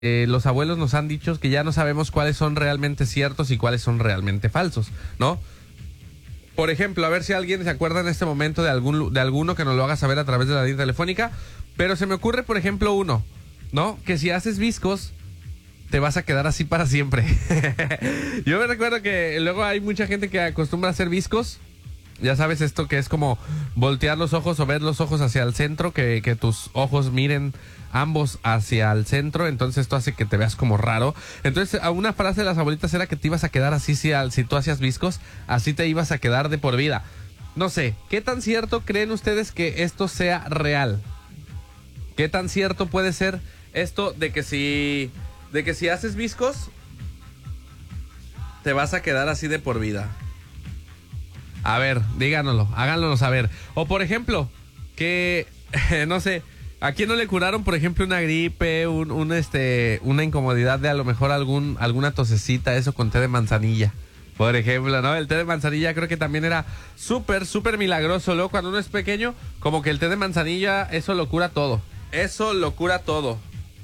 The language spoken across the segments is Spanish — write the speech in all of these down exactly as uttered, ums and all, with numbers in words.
eh, los abuelos nos han dicho que ya no sabemos cuáles son realmente ciertos y cuáles son realmente falsos, ¿no? Por ejemplo, a ver si alguien se acuerda en este momento de algún de alguno que nos lo haga saber a través de la línea telefónica. Pero se me ocurre, por ejemplo, uno, ¿no? Que si haces viscos, te vas a quedar así para siempre. Yo me recuerdo que luego hay mucha gente que acostumbra a hacer viscos. Ya sabes esto que es como voltear los ojos o ver los ojos hacia el centro, que, que tus ojos miren ambos hacia el centro, entonces esto hace que te veas como raro. Entonces, una frase de las abuelitas era que te ibas a quedar así si, si tú hacías viscos, así te ibas a quedar de por vida. No sé, ¿qué tan cierto creen ustedes que esto sea real? ¿Qué tan cierto puede ser esto de que si, de que si haces viscos, te vas a quedar así de por vida? A ver, díganoslo, háganlo saber. O por ejemplo, que, no sé, ¿a quién no le curaron, por ejemplo, una gripe, un, un este, una incomodidad de a lo mejor algún, alguna tosecita, eso con té de manzanilla? Por ejemplo, ¿no? El té de manzanilla creo que también era súper, súper milagroso. Luego, cuando uno es pequeño, como que el té de manzanilla, eso lo cura todo. Eso lo cura todo.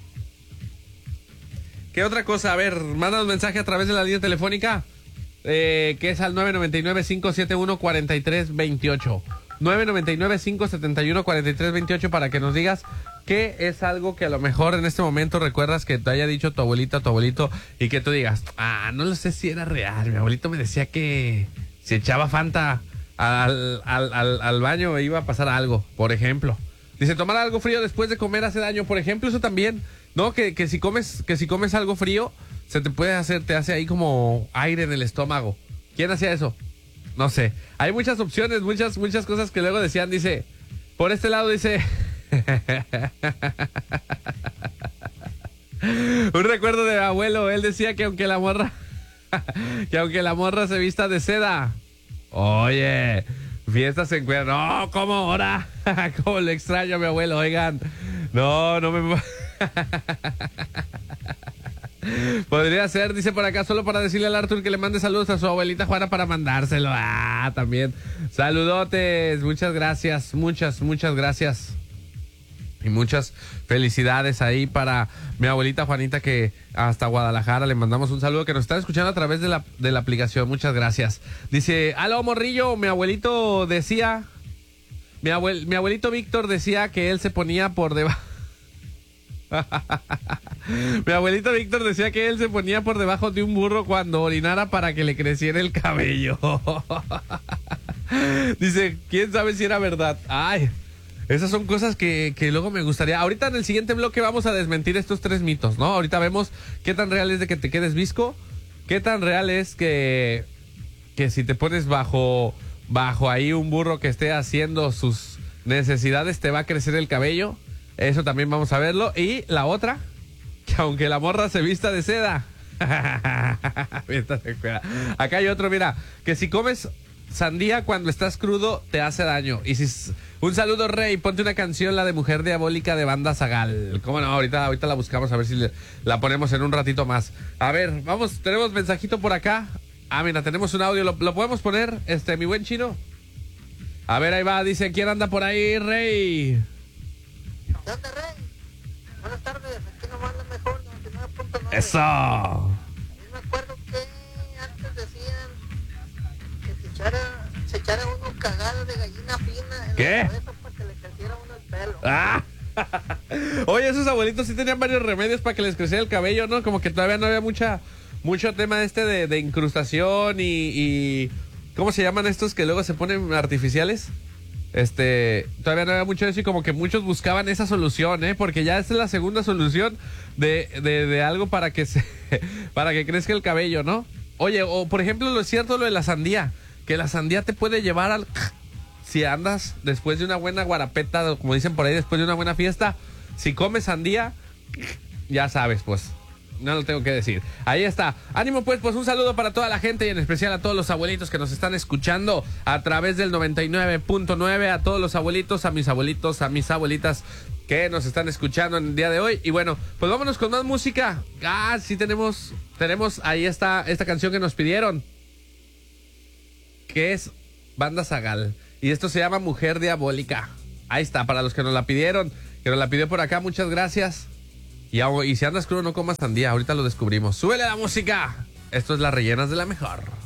¿Qué otra cosa? A ver, manda un mensaje a través de la línea telefónica. Eh, que es al nueve nueve nueve, cinco siete uno, cuatro tres dos ocho. nueve nueve nueve, cinco siete uno, cuatro tres dos ocho para que nos digas qué es algo que a lo mejor en este momento recuerdas que te haya dicho tu abuelita, tu abuelito, y que tú digas, ah, no lo sé si era real. Mi abuelito me decía que si echaba Fanta al, al, al, al baño iba a pasar algo, por ejemplo. Dice, tomar algo frío después de comer hace daño, por ejemplo, eso también, ¿no? Que, que si comes, que si comes algo frío, se te puede hacer, te hace ahí como aire en el estómago. ¿Quién hacía eso? No sé. Hay muchas opciones, muchas, muchas cosas que luego decían, dice, por este lado dice... Un recuerdo de mi abuelo, él decía que aunque la morra, que aunque la morra se vista de seda, oye, fiestas se encuentran. No, ¿cómo ahora? ¿Cómo le extraño a mi abuelo? Oigan, no, no me... Podría ser, dice por acá, solo para decirle al Arthur que le mande saludos a su abuelita Juana para mandárselo. Ah, también. Saludotes, muchas gracias, muchas, muchas gracias. Y muchas felicidades ahí para mi abuelita Juanita, que hasta Guadalajara le mandamos un saludo, que nos están escuchando a través de la, de la aplicación. Muchas gracias. Dice, aló morrillo, mi abuelito decía, mi, abuel, mi abuelito Víctor decía que él se ponía por debajo. Mi abuelito Víctor decía que él se ponía por debajo de un burro cuando orinara para que le creciera el cabello. Dice, quién sabe si era verdad. Ay, esas son cosas que, que luego me gustaría. Ahorita en el siguiente bloque vamos a desmentir estos tres mitos, ¿no? Ahorita vemos qué tan real es de que te quedes visco, qué tan real es que, que si te pones bajo, bajo ahí un burro que esté haciendo sus necesidades te va a crecer el cabello. Eso también vamos a verlo. Y la otra, que aunque la morra se vista de seda. Acá hay otro, mira, que si comes sandía cuando estás crudo te hace daño. Y si un saludo, Rey, ponte una canción, la de Mujer Diabólica de Banda Zagal. ¿Cómo no? Ahorita, ahorita la buscamos a ver si le, la ponemos en un ratito más. A ver, vamos, tenemos mensajito por acá. Ah, mira, tenemos un audio, ¿lo, lo podemos poner, este, mi buen chino? A ver, ahí va, dice, ¿quién anda por ahí, Rey? ¿Dónde, Rey? Buenas tardes, aquí nomás la mejor, noventa y nueve punto nueve. ¡Eso! A mí me acuerdo que antes decían que se echara, se echara uno cagada de gallina fina en ¿Qué? la cabeza para que le creciera uno el pelo. ¡Ah! Oye, esos abuelitos sí tenían varios remedios para que les creciera el cabello, ¿no? Como que todavía no había mucha, mucho tema este de, de incrustación y, y... ¿Cómo se llaman estos que luego se ponen artificiales? Este, todavía no había mucho de eso y como que muchos buscaban esa solución, ¿eh? Porque ya esta es la segunda solución de, de, de algo para que se, para que crezca el cabello, ¿no? Oye, o por ejemplo, lo es cierto lo de la sandía, que la sandía te puede llevar al... Si andas después de una buena guarapeta, como dicen por ahí, después de una buena fiesta, si comes sandía, ya sabes, pues... No lo tengo que decir. Ahí está. Ánimo pues, pues un saludo para toda la gente y en especial a todos los abuelitos que nos están escuchando a través del noventa y nueve punto nueve. A todos los abuelitos, a mis abuelitos, a mis abuelitas que nos están escuchando en el día de hoy. Y bueno, pues vámonos con más música. Ah, sí tenemos, tenemos ahí está esta canción que nos pidieron, que es Banda Zagal. Y esto se llama Mujer Diabólica. Ahí está, para los que nos la pidieron, que nos la pidió por acá, muchas gracias. Y, y si andas crudo, no comas sandía. Ahorita lo descubrimos. ¡Súbele la música! Esto es Las Rellenas de la Mejor.